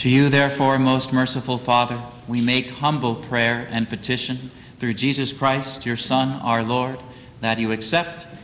To you, therefore, most merciful Father, we make humble prayer and petition through Jesus Christ, your Son, our Lord, that you accept